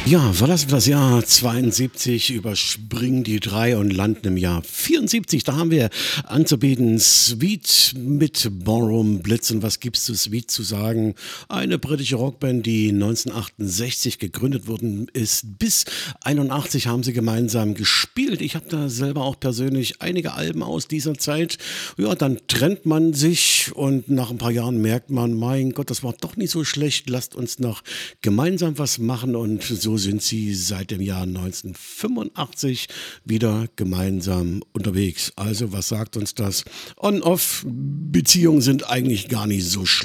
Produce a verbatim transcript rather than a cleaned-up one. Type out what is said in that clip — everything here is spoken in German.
Ja, verlassen wir das Jahr zweiundsiebzig, überspringen die drei und landen im Jahr vierundsiebzig. Da haben wir anzubieten Sweet mit Ballroom Blitz. Und was gibt's zu Sweet zu sagen? Eine britische Rockband, die neunzehnhundertachtundsechzig gegründet worden ist. Bis einundachtzig haben sie gemeinsam gespielt. Ich habe da selber auch persönlich einige Alben aus dieser Zeit. Ja, dann trennt man sich und nach ein paar Jahren merkt man, mein Gott, das war doch nicht so schlecht. Lasst uns noch gemeinsam was machen, und so sind sie seit dem Jahr neunzehnhundertfünfundachtzig wieder gemeinsam unterwegs. Also was sagt uns das? On-Off-Beziehungen sind eigentlich gar nicht so schlecht.